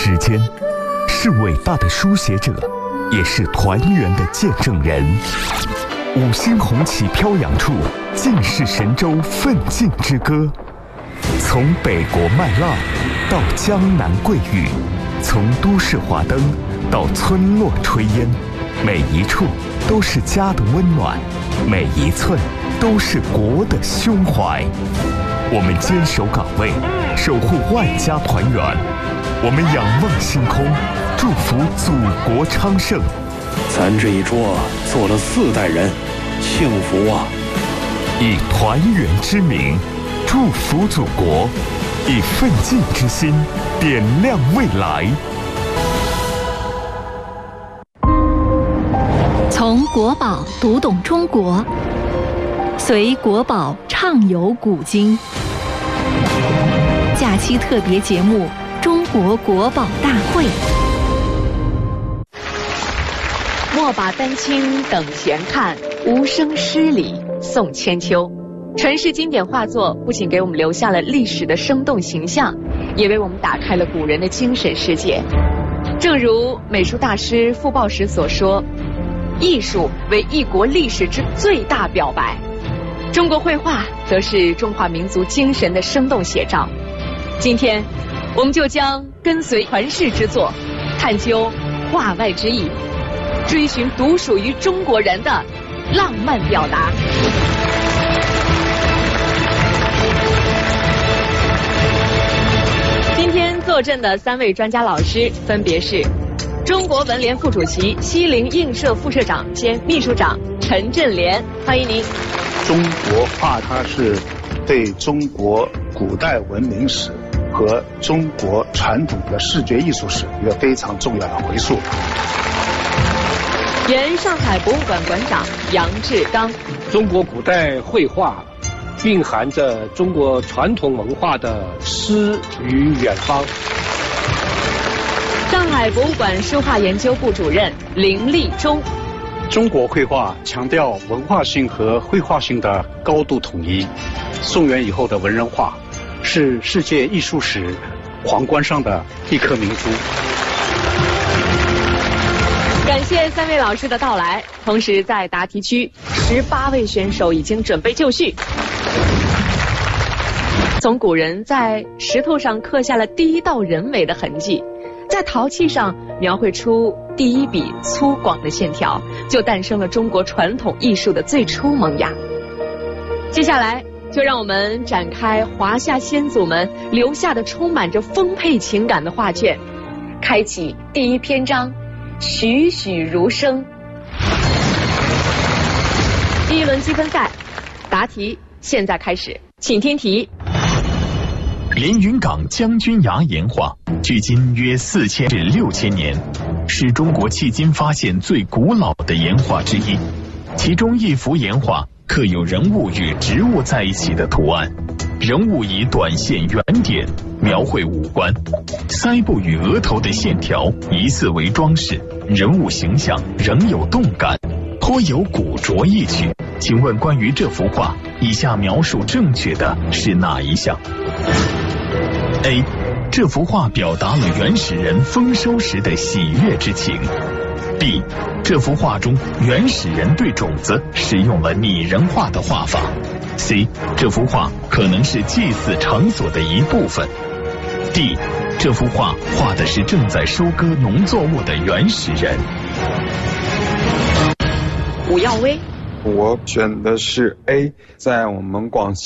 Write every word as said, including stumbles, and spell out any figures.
时间，是伟大的书写者，也是团圆的见证人。五星红旗飘扬处，尽是神州奋进之歌。从北国麦浪到江南桂玉，从都市华灯到村落炊烟，每一处都是家的温暖，每一寸都是国的胸怀。我们坚守岗位，守护万家团圆。我们仰望星空，祝福祖国昌盛。 咱这一桌坐了四代人，幸福啊！ 以团圆之名，祝福祖国；以奋进之心，点亮未来。 从国宝读懂中国，随国宝畅游古今。假期特别节目《中国国宝大会》。 莫把丹青等闲看，无声诗里送千秋。传世经典画作不仅给我们留下了历史的生动形象，也为我们打开了古人的精神世界。正如美术大师傅抱石所说，艺术为一国历史之最大表白，中国绘画则是中华民族精神的生动写照。今天我们就将跟随传世之作，探究画外之意，追寻独属于中国人的浪漫表达。今天坐镇的三位专家老师分别是中国文联副主席、西泠印社副社长兼秘书长陈振莲，欢迎您。 中国画它是对中国古代文明史和中国传统的视觉艺术史一个非常重要的回溯。 原上海博物馆馆长杨志刚， 中国古代绘画蕴含着中国传统文化的诗与远方。 上海博物馆书画研究部主任林立忠， 中国绘画强调文化性和绘画性的高度统一。宋元以后的文人画是世界艺术史皇冠上的一颗明珠。 感谢三位老师的到来，同时在答题区十八位选手已经准备就绪。从古人在石头上刻下了第一道人为的痕迹，在陶器上描绘出第一笔粗犷的线条，就诞生了中国传统艺术的最初萌芽。接下来就让我们展开华夏先祖们留下的充满着丰沛情感的画卷，开启第一篇章，栩栩如生。第一轮积分赛，答题现在开始，请听题。 连云港将军崖岩画距今约四千至六千年，是中国迄今发现最古老的岩画之一。其中一幅岩画刻有人物与植物在一起的图案，人物以短线圆点描绘五官，腮部与额头的线条疑似为装饰，人物形象仍有动感，颇有古拙意趣。请问关于这幅画，以下描述正确的是哪一项？ A. 这幅画表达了原始人丰收时的喜悦之情。 B. 这幅画中原始人对种子使用了拟人化的画法。 C. 这幅画可能是祭祀场所的一部分。 D. 这幅画画的是正在收割农作物的原始人。 武耀威， 我选的是 A， 在我们广西